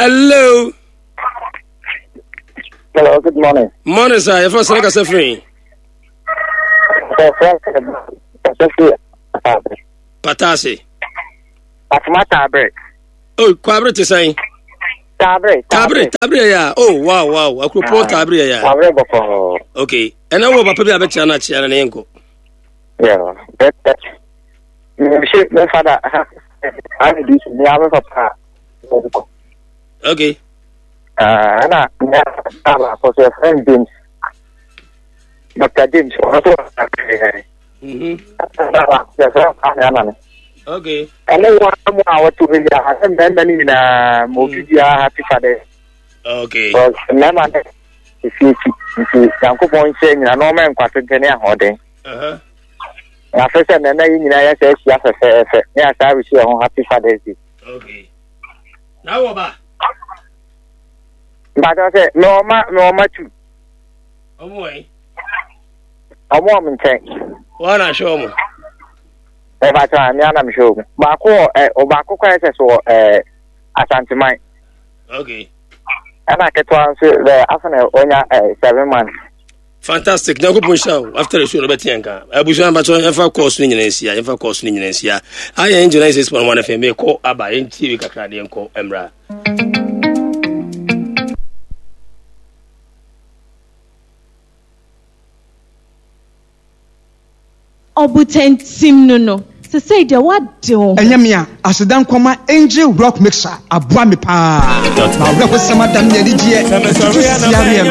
Hello. Hello, good morning. Morning, sir. Your first like free. Patasi. Tabre. Oh, Quabre to say. Tabre, yeah. Oh, wow. I could put Tabre, yeah. Okay. And I will probably have a chance and ankle. Yeah, that's my father. I do the other papa. Okay. And I for your friend James. Dr. James, okay. And then 1 hour to really and then in a movie. Happy Father. Okay. Because never if you can't point saying a normal quaternion holding. I first and then in ISS, yes, I wish you on Happy Father's Day. Okay. Now, what? But I said, no, too. Oh, boy. A woman tank. One, I show me. If I try, I'm sure. Bako, Obako crisis or Ashanti mine. Okay. And I get to answer the after 7 months. Fantastic. Now, good show after the show. Betianka. I was on my course in Indonesia. If I course in Indonesia, I enjoy this one of them. Call Abba in TV Canadian call Emra. Obuten sim no. Se say the what do? Enyamia, asedan koma Angel Rock Mixer, abua me pa. Na we ko sama dan ye